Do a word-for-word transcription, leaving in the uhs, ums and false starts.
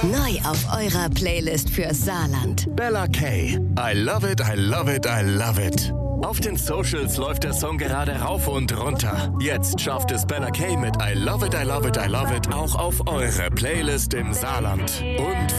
Neu auf eurer Playlist fürs Saarland. Bella K. I love it, I love it, I love it. Auf den Socials läuft der Song gerade rauf und runter. Jetzt schafft es Bella K mit I love it, I love it, I love it auch auf eure Playlist im Saarland. Und